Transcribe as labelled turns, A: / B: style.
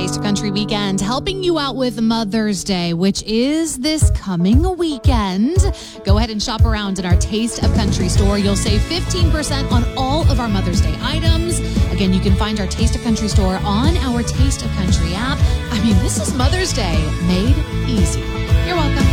A: Taste of Country weekend, helping you out with Mother's Day, which is this coming weekend. Go ahead and shop around in our Taste of Country store. You'll save 15% on all of our Mother's Day items. Again, you can find our Taste of Country store on our Taste of Country app. I mean, this is Mother's Day made easy. You're welcome.